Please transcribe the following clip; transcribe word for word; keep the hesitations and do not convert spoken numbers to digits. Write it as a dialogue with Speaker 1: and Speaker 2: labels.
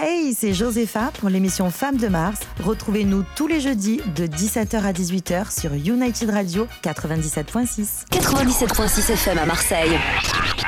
Speaker 1: Hey, c'est Josépha pour l'émission Femmes de Mars. Retrouvez-nous tous les jeudis de dix-sept heures à dix-huit heures sur United Radio quatre-vingt-dix-sept virgule six.
Speaker 2: quatre-vingt-dix-sept virgule six F M à Marseille.